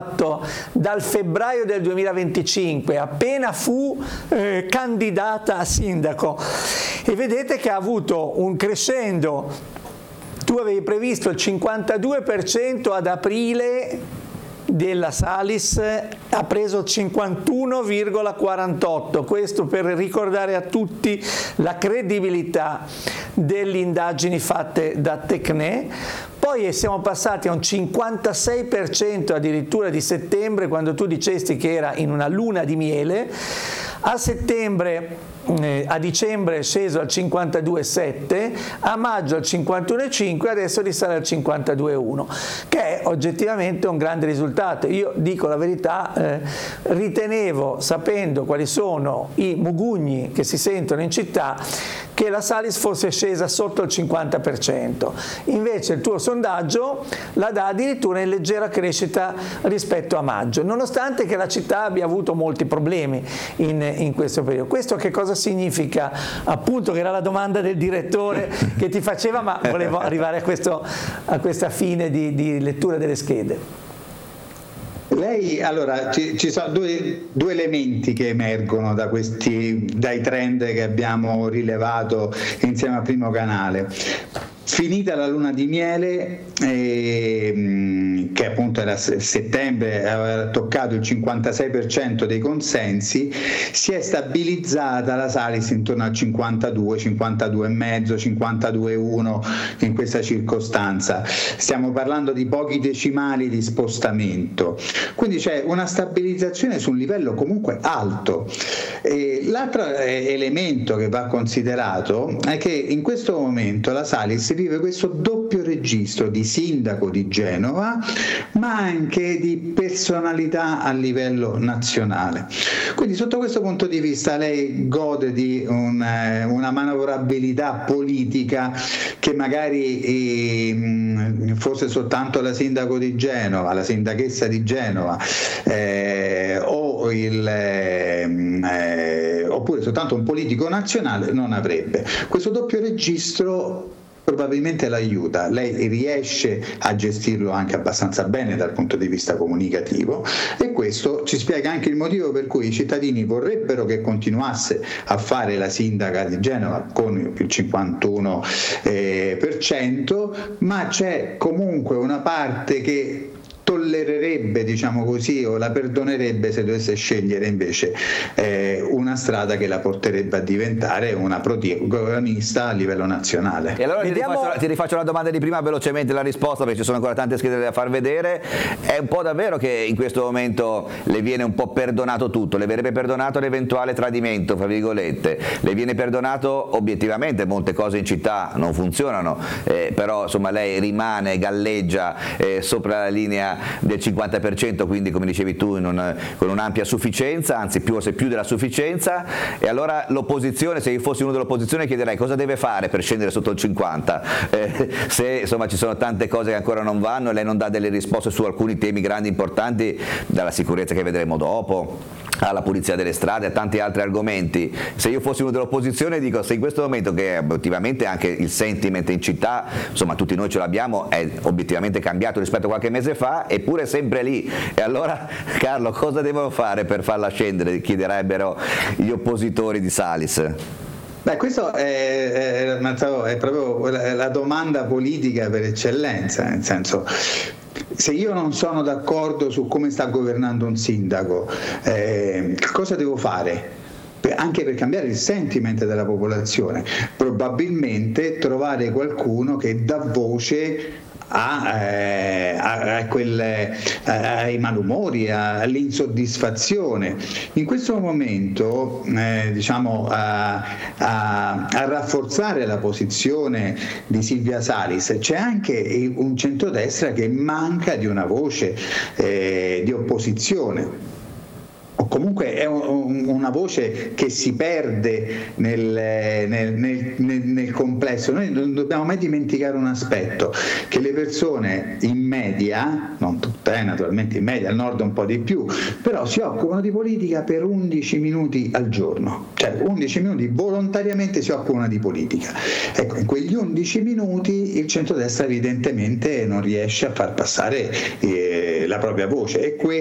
dal febbraio del 2025, appena fu candidata a sindaco, e vedete che ha avuto un crescendo. Tu avevi previsto il 52% ad aprile della Salis, ha preso il 51,48%, questo per ricordare a tutti la credibilità delle indagini fatte da Tecne. Poi siamo passati a un 56% addirittura di settembre, quando tu dicesti che era in una luna di miele. A settembre, a dicembre è sceso al 52,7%, a maggio al 51,5%, adesso risale al 52,1%, che è oggettivamente un grande risultato. Io dico la verità, ritenevo, sapendo quali sono i mugugni che si sentono in città, che la Salis fosse scesa sotto il 50%, invece il tuo sondaggio la dà addirittura in leggera crescita rispetto a maggio, nonostante che la città abbia avuto molti problemi in questo periodo. Questo che cosa significa? Appunto, che era la domanda del direttore che ti faceva, ma volevo arrivare a questa fine di lettura delle schede. Lei, allora, ci sono due elementi che emergono dai trend che abbiamo rilevato insieme a Primo Canale. Finita la luna di miele, che appunto era settembre, aveva toccato il 56% dei consensi, si è stabilizzata la Salis intorno al 52, 52,5, 52,1 in questa circostanza. Stiamo parlando di pochi decimali di spostamento, quindi c'è una stabilizzazione su un livello comunque alto. L'altro elemento che va considerato è che in questo momento la Salis vive questo doppio registro di sindaco di Genova, ma anche di personalità a livello nazionale. Quindi sotto questo punto di vista lei gode di una manovrabilità politica che magari fosse soltanto la sindaco di Genova, la sindachessa di Genova, oppure soltanto un politico nazionale non avrebbe. Questo doppio registro probabilmente l'aiuta, lei riesce a gestirlo anche abbastanza bene dal punto di vista comunicativo, e questo ci spiega anche il motivo per cui i cittadini vorrebbero che continuasse a fare la sindaca di Genova con il 51%, ma c'è comunque una parte che tollererebbe, diciamo così, o la perdonerebbe se dovesse scegliere invece una strada che la porterebbe a diventare una protagonista a livello nazionale. E allora ti rifaccio la domanda di prima, velocemente la risposta, perché ci sono ancora tante schede da far vedere. È un po' davvero che in questo momento le viene un po' perdonato tutto, le verrebbe perdonato l'eventuale tradimento, fra virgolette, le viene perdonato obiettivamente, molte cose in città non funzionano, però insomma lei rimane, galleggia sopra la linea del 50%, quindi come dicevi tu con un'ampia sufficienza, anzi forse più della sufficienza. E allora l'opposizione, se io fossi uno dell'opposizione, chiederei cosa deve fare per scendere sotto il 50%, se insomma ci sono tante cose che ancora non vanno e lei non dà delle risposte su alcuni temi grandi importanti, dalla sicurezza che vedremo dopo alla pulizia delle strade, a tanti altri argomenti. Se io fossi uno dell'opposizione dico, se in questo momento che obiettivamente anche il sentiment in città, insomma tutti noi ce l'abbiamo, è obiettivamente cambiato rispetto a qualche mese fa, eppure sempre lì. E allora Carlo, cosa devono fare per farla scendere? Chiederebbero gli oppositori di Salis. Beh, questo è proprio la domanda politica per eccellenza, nel senso, se io non sono d'accordo su come sta governando un sindaco, cosa devo fare? Anche per cambiare il sentiment della popolazione, probabilmente trovare qualcuno che dà voce ai malumori, all'insoddisfazione. In questo momento a rafforzare la posizione di Silvia Salis c'è anche un centrodestra che manca di una voce di opposizione. O comunque è una voce che si perde nel complesso. Noi non dobbiamo mai dimenticare un aspetto, che le persone in media, non naturalmente in media, al nord un po' di più, però si occupano di politica per 11 minuti al giorno, cioè 11 minuti volontariamente si occupano di politica. Ecco, in quegli 11 minuti il centrodestra evidentemente non riesce a far passare la propria voce, e